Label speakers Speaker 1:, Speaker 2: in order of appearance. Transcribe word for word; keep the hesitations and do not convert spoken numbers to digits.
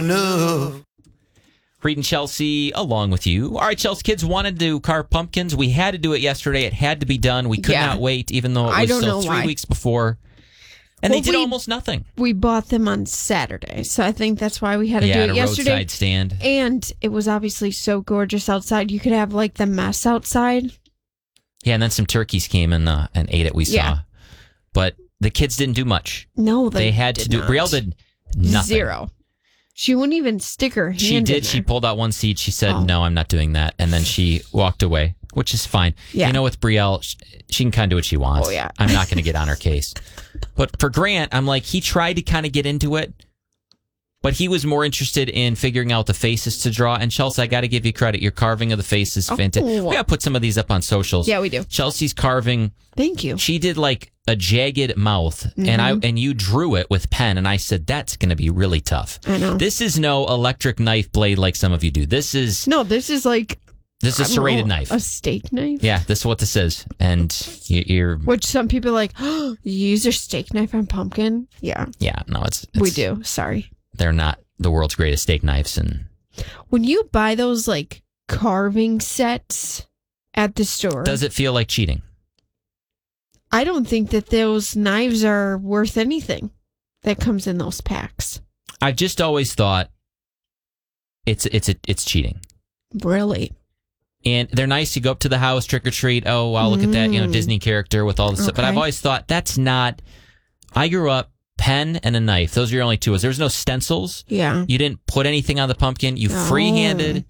Speaker 1: enough.
Speaker 2: Reed and Chelsea along with you. All right, Chelsea kids wanted to carve pumpkins. We had to do it yesterday. It had to be done. We could
Speaker 3: Yeah.
Speaker 2: not wait, even though it
Speaker 3: I
Speaker 2: was
Speaker 3: don't
Speaker 2: still
Speaker 3: know
Speaker 2: three
Speaker 3: why.
Speaker 2: weeks before. And
Speaker 3: Well,
Speaker 2: they did
Speaker 3: we-
Speaker 2: almost nothing.
Speaker 3: We bought them on Saturday, so I think that's why we had to
Speaker 2: Yeah,
Speaker 3: do
Speaker 2: at
Speaker 3: it
Speaker 2: a
Speaker 3: yesterday.
Speaker 2: roadside stand.
Speaker 3: And it was obviously so gorgeous outside. You could have like the mess outside.
Speaker 2: Yeah, and then some turkeys came and uh, and ate it. We saw,
Speaker 3: Yeah.
Speaker 2: but the kids didn't do much.
Speaker 3: No, they,
Speaker 2: They had
Speaker 3: did
Speaker 2: to do.
Speaker 3: not.
Speaker 2: Brielle did nothing.
Speaker 3: Zero. She wouldn't even stick her hand
Speaker 2: She
Speaker 3: in
Speaker 2: did. She
Speaker 3: there.
Speaker 2: pulled out one seed. She said,
Speaker 3: Oh.
Speaker 2: "No, I'm not doing that," and then she walked away, which is fine.
Speaker 3: Yeah.
Speaker 2: You know, with Brielle, she, she can kind of do what she wants.
Speaker 3: Oh, yeah.
Speaker 2: I'm not going to get on her case. But for Grant, I'm like, he tried to kind of get into it, but he was more interested in figuring out the faces to draw. And Chelsea, I got to give you credit. Your carving of the faces,
Speaker 3: Oh.
Speaker 2: fantastic. We got to put some of these up on socials.
Speaker 3: Yeah, we do.
Speaker 2: Chelsea's carving.
Speaker 3: Thank you.
Speaker 2: She did like a jagged mouth, and I
Speaker 3: Mm-hmm.
Speaker 2: and you drew it with pen, and I said that's going to be really tough.
Speaker 3: I know.
Speaker 2: This is no electric knife blade like some of you do. This is
Speaker 3: No, this is like
Speaker 2: this is
Speaker 3: I
Speaker 2: a
Speaker 3: don't
Speaker 2: serrated
Speaker 3: know,
Speaker 2: knife.
Speaker 3: a steak knife.
Speaker 2: Yeah, this is what this is, and you, you're
Speaker 3: Which some people are like, oh, you use your steak knife on pumpkin? Yeah,
Speaker 2: yeah. No, it's, it's
Speaker 3: we do. Sorry.
Speaker 2: They're not the world's greatest steak knives, and
Speaker 3: When you buy those like carving sets at the store,
Speaker 2: does it feel like cheating?
Speaker 3: I don't think that those knives are worth anything that comes in those packs.
Speaker 2: I've just always thought it's it's a, it's cheating.
Speaker 3: Really?
Speaker 2: And they're nice. You go up to the house, trick or treat. Oh, wow, look at that, you know,
Speaker 3: Mm.
Speaker 2: Disney character with all this stuff. But I've
Speaker 3: Okay.
Speaker 2: always thought that's not. I grew up pen and a knife. Those are your only two. There was no stencils.
Speaker 3: Yeah.
Speaker 2: You didn't put anything on the pumpkin. You
Speaker 3: Oh.
Speaker 2: free-handed